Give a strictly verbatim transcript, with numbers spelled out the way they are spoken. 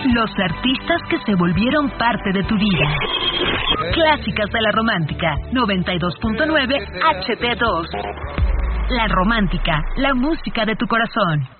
Los artistas que se volvieron parte de tu vida. Clásicas de la Romántica, noventa y dos punto nueve H T dos. La Romántica, la música de tu corazón.